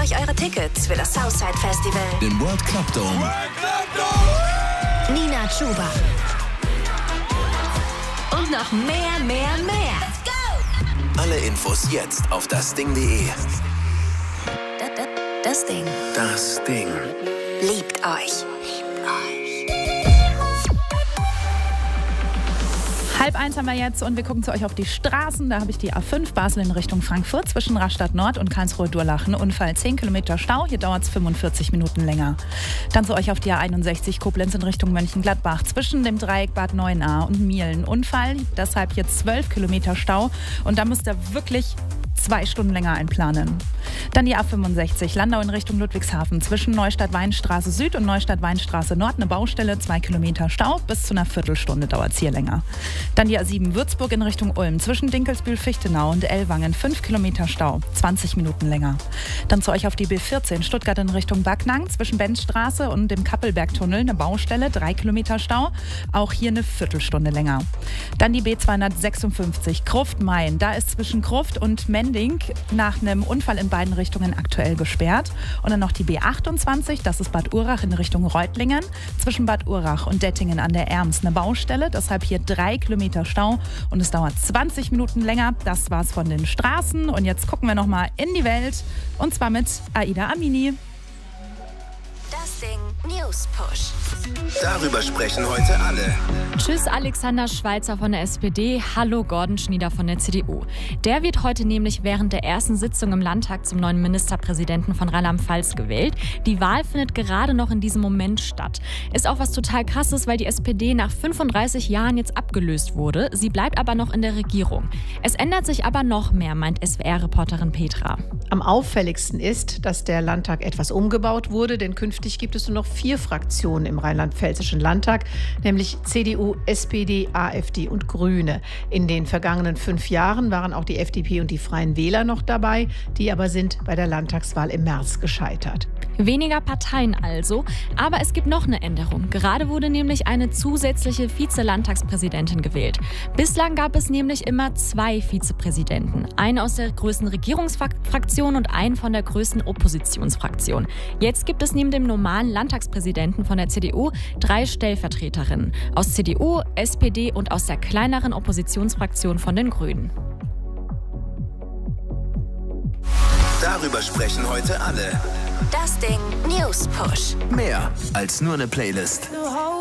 euch eure Tickets für das Southside Festival im World Club Dome. Nina Chuba. Und noch mehr. Alle Infos jetzt auf dasding.de. Das Ding. Das Ding. Liebt euch. 12:30 haben wir jetzt und wir gucken zu euch auf die Straßen. Da habe ich die A5 Basel in Richtung Frankfurt zwischen Rastatt Nord und Karlsruhe-Durlachen. Unfall 10 Kilometer Stau, hier dauert es 45 Minuten länger. Dann zu euch auf die A61 Koblenz in Richtung Mönchengladbach zwischen dem Dreieck Bad Neuenahr und Mielen. Unfall, deshalb jetzt 12 Kilometer Stau und da müsst ihr wirklich 2 Stunden länger einplanen. Dann die A65 Landau in Richtung Ludwigshafen zwischen Neustadt-Weinstraße Süd und Neustadt-Weinstraße Nord eine Baustelle, 2 Kilometer Stau, bis zu einer Viertelstunde dauert es hier länger. Dann die A7 Würzburg in Richtung Ulm zwischen Dinkelsbühl-Fichtenau und Ellwangen 5 Kilometer Stau, 20 Minuten länger. Dann zu euch auf die B14 Stuttgart in Richtung Backnang zwischen Benzstraße und dem Kappelbergtunnel eine Baustelle, 3 Kilometer Stau, auch hier eine Viertelstunde länger. Dann die B256 Gruft-Main, da ist zwischen Gruft und Mending nach einem Unfall in beiden Richtungen aktuell gesperrt. Und dann noch die B28, das ist Bad Urach in Richtung Reutlingen. Zwischen Bad Urach und Dettingen an der Erms eine Baustelle, deshalb hier 3 Kilometer Stau und es dauert 20 Minuten länger. Das war's von den Straßen und jetzt gucken wir nochmal in die Welt und zwar mit Aida Amini. Das Ding News Push. Darüber sprechen heute alle. Tschüss Alexander Schweitzer von der SPD, hallo Gordon Schnieder von der CDU. Der wird heute nämlich während der ersten Sitzung im Landtag zum neuen Ministerpräsidenten von Rheinland-Pfalz gewählt. Die Wahl findet gerade noch in diesem Moment statt. Ist auch was total Krasses, weil die SPD nach 35 Jahren jetzt abgelöst wurde. Sie bleibt aber noch in der Regierung. Es ändert sich aber noch mehr, meint SWR-Reporterin Petra. Am auffälligsten ist, dass der Landtag etwas umgebaut wurde, denn künftig gibt es nur noch 4 Fraktionen im Rheinland-Pfälzischen Landtag, nämlich CDU, SPD, AfD und Grüne. In den vergangenen 5 Jahren waren auch die FDP und die Freien Wähler noch dabei, die aber sind bei der Landtagswahl im März gescheitert. Weniger Parteien also, aber es gibt noch eine Änderung. Gerade wurde nämlich eine zusätzliche Vize-Landtagspräsidentin gewählt. Bislang gab es nämlich immer 2 Vizepräsidenten. Einen aus der größten Regierungsfraktion und einen von der größten Oppositionsfraktion. Jetzt gibt es neben dem normalen Landtagspräsidenten von der CDU 3 Stellvertreterinnen aus CDU, SPD und aus der kleineren Oppositionsfraktion von den Grünen. Darüber sprechen heute alle. Das Ding News Push. Mehr als nur eine Playlist.